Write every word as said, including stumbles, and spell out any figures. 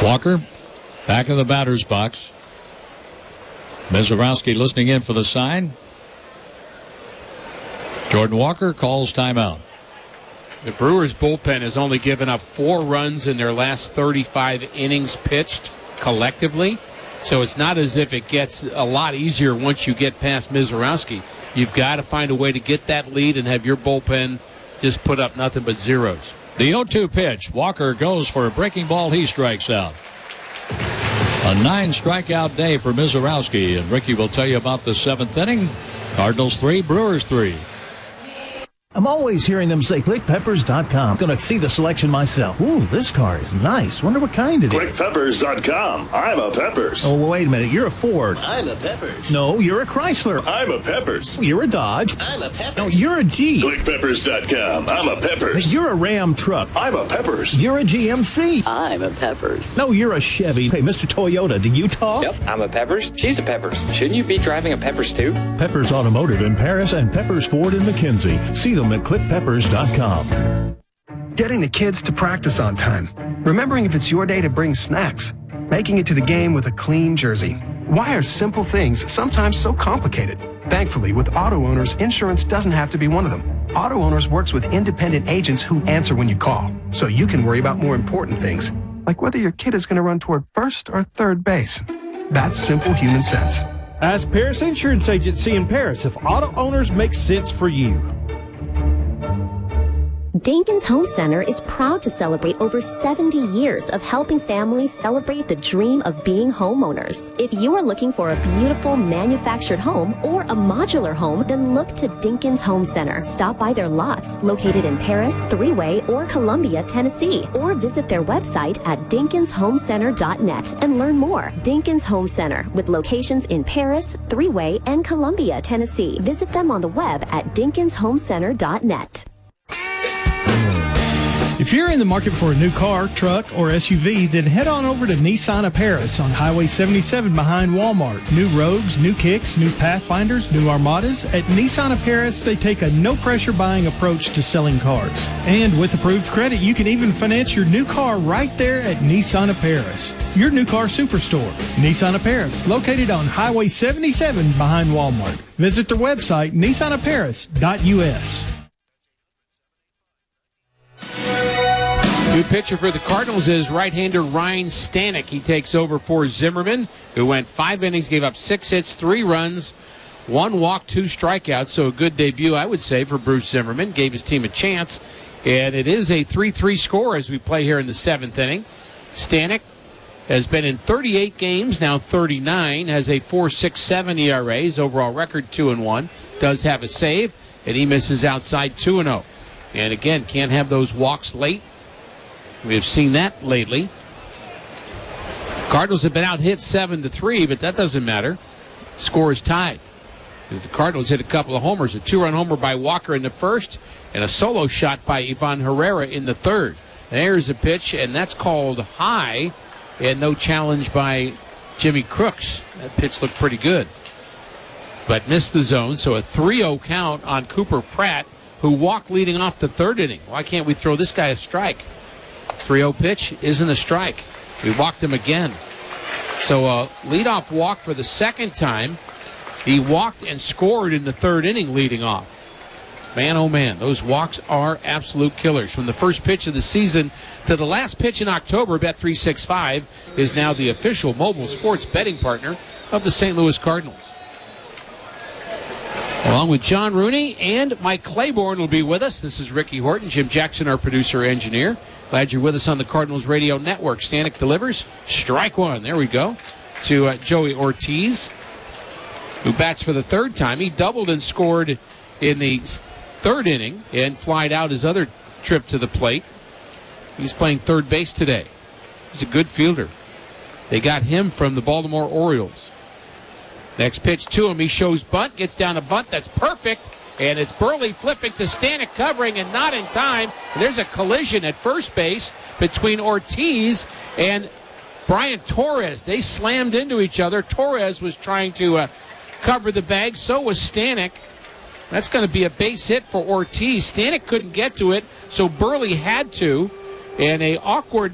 Walker back in the batter's box. Mizorowski listening in for the sign. Jordan Walker calls timeout. The Brewers bullpen has only given up four runs in their last thirty-five innings pitched collectively. So it's not as if it gets a lot easier once you get past Mizorowski. You've got to find a way to get that lead and have your bullpen just put up nothing but zeros. The oh two pitch. Walker goes for a breaking ball. He strikes out. A nine strikeout day for Mizorowski. And Ricky will tell you about the seventh inning. Cardinals three, Brewers three. I'm always hearing them say click peppers dot com. Gonna see the selection myself. Ooh, this car is nice. Wonder what kind it is. click peppers dot com. I'm a Peppers. Oh, wait a minute. You're a Ford. I'm a Peppers. No, you're a Chrysler. I'm a Peppers. You're a Dodge. I'm a Peppers. No, you're a Jeep. click peppers dot com. I'm a Peppers. You're a Ram truck. I'm a Peppers. You're a G M C. I'm a Peppers. No, you're a Chevy. Hey, Mister Toyota, do you talk? Yep, I'm a Peppers. She's a Peppers. Shouldn't you be driving a Peppers too? Peppers Automotive in Paris and Peppers Ford in McKinsey. See them at click peppers dot com. Getting the kids to practice on time. Remembering if it's your day to bring snacks. Making it to the game with a clean jersey. Why are simple things sometimes so complicated? Thankfully, with Auto Owners, insurance doesn't have to be one of them. Auto Owners works with independent agents who answer when you call, so you can worry about more important things, like whether your kid is going to run toward first or third base. That's simple human sense. Ask Paris Insurance Agency in Paris if Auto Owners makes sense for you. Dinkins Home Center is proud to celebrate over seventy years of helping families celebrate the dream of being homeowners. If you are looking for a beautiful manufactured home or a modular home, then look to Dinkins Home Center. Stop by their lots located in Paris, Three-Way, or Columbia, Tennessee, or visit their website at dinkins home center dot net and learn more. Dinkins Home Center, with locations in Paris, Three-Way, and Columbia, Tennessee. Visit them on the web at dinkins home center dot net. If you're in the market for a new car, truck, or S U V, then head on over to Nissan of Paris on Highway seventy-seven behind Walmart. New Rogues, new Kicks, new Pathfinders, new Armadas. At Nissan of Paris, they take a no-pressure buying approach to selling cars. And with approved credit, you can even finance your new car right there at Nissan of Paris, your new car superstore. Nissan of Paris, located on Highway seventy-seven behind Walmart. Visit their website, nissan of paris dot u s. New pitcher for the Cardinals is right-hander Ryan Stanek. He takes over for Zimmerman, who went five innings, gave up six hits, three runs, one walk, two strikeouts. So a good debut, I would say, for Bruce Zimmerman. Gave his team a chance. And it is a three three score as we play here in the seventh inning. Stanek has been in thirty-eight games, now thirty-nine, has a four point six seven E R A. His overall record two and one. Does have a save, and he misses outside two and oh. And again, can't have those walks late. We have seen that lately. Cardinals have been out hit seven to three, but that doesn't matter. Score is tied. The Cardinals hit a couple of homers, a two-run homer by Walker in the first, and a solo shot by Ivan Herrera in the third. There's a pitch, and that's called high, and no challenge by Jimmy Crooks. That pitch looked pretty good, but missed the zone. So a three oh count on Cooper Pratt, who walked leading off the third inning. Why can't we throw this guy a strike? three oh pitch isn't a strike. We walked him again. So a leadoff walk for the second time. He walked and scored in the third inning leading off. Man, oh man, those walks are absolute killers. From the first pitch of the season to the last pitch in October, Bet three sixty-five is now the official mobile sports betting partner of the Saint Louis Cardinals. Along with John Rooney and Mike Claiborne will be with us. This is Ricky Horton, Jim Jackson, our producer-engineer. Glad you're with us on the Cardinals Radio Network. Stanek delivers. Strike one. There we go. To uh, Joey Ortiz, who bats for the third time. He doubled and scored in the third inning and flied out his other trip to the plate. He's playing third base today. He's a good fielder. They got him from the Baltimore Orioles. Next pitch to him. He shows bunt. Gets down to bunt. That's perfect. And it's Burley flipping to Stanek, covering and not in time. And there's a collision at first base between Ortiz and Brian Torres. They slammed into each other. Torres was trying to uh, cover the bag. So was Stanek. That's going to be a base hit for Ortiz. Stanek couldn't get to it, so Burley had to. And a awkward